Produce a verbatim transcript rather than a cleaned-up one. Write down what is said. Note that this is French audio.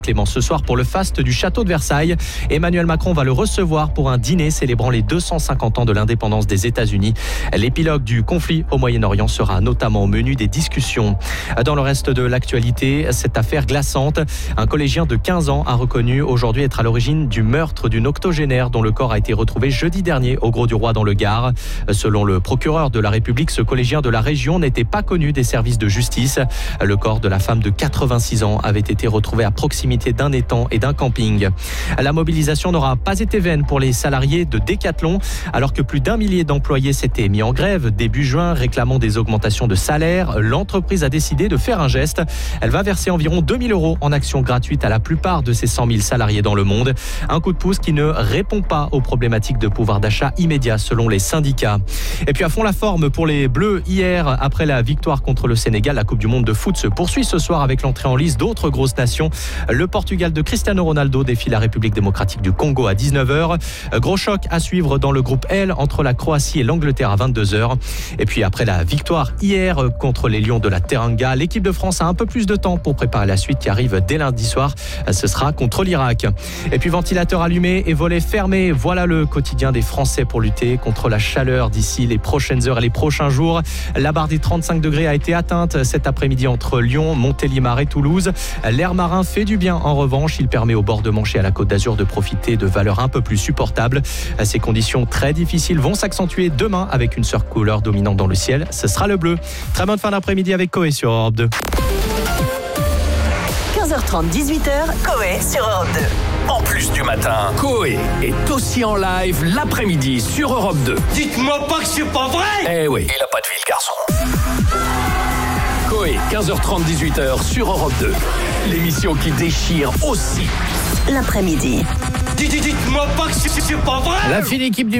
Clément ce soir pour le faste du château de Versailles. Emmanuel Macron va le recevoir pour un dîner célébrant les deux cent cinquante ans de l'indépendance des États-Unis. L'épilogue du conflit au Moyen-Orient sera notamment au menu des discussions. Dans le reste de l'actualité, cette affaire glaçante, un collégien de quinze ans a reconnu aujourd'hui être à l'origine du meurtre d'une octogénaire dont le corps a été retrouvé jeudi dernier au Grau-du-Roi dans le Gard. Selon le procureur de la République, ce collégien de la région n'était pas connu des services de justice. Le corps de la femme de quatre-vingt-six ans avait été retrouvé à proximité d'un étang et d'un camping. La mobilisation n'aura pas été vaine pour les salariés de Decathlon, alors que plus d'un millier d'employés s'étaient mis en grève début juin, réclamant des augmentations de salaire. L'entreprise a décidé de faire un geste. Elle va verser environ deux mille euros en actions gratuites à la plupart de ses cent mille salariés dans le monde. Un coup de pouce qui ne répond pas aux problématiques de pouvoir d'achat immédiat selon les syndicats. Et puis à fond la forme pour les Bleus hier, après la victoire contre le Sénégal, la Coupe du Monde de foot se poursuit ce soir avec l'entrée en lice d'autres grosses nations. Le Portugal de Cristiano Ronaldo défie la République démocratique du Congo à dix-neuf heures. Gros choc à suivre dans le groupe L entre la Croatie et l'Angleterre à vingt-deux heures. Et puis après la victoire hier contre les Lions de la Teranga, l'équipe de France a un peu plus de temps pour préparer la suite qui arrive dès lundi soir. Ce sera contre l'Irak. Et puis ventilateur allumé et volets fermés. Voilà le quotidien des Français pour lutter contre la chaleur d'ici les prochaines heures et les prochains jours. La barre des trente-cinq degrés a été atteinte cet après-midi entre Lyon, Montélimar et Toulouse. L'air marin fait du bien. En revanche, il permet au bord de Manche et à la Côte d'Azur de profiter de valeurs un peu plus supportables. Ces conditions très difficiles vont s'accentuer demain avec une seule couleur dominante dans le ciel. Ce sera le bleu. Très bonne fin d'après-midi avec Coé sur Europe deux. quinze heures trente, dix-huit heures, Coé sur Europe deux. En plus du matin, Coé est aussi en live l'après-midi sur Europe deux. Dites-moi pas que c'est pas vrai! Eh oui, il a pas de vie le garçon. Coé, quinze heures trente, dix-huit heures sur Europe deux. L'émission qui déchire aussi l'après-midi. Dites-moi pas que c'est pas vrai! La fine équipe du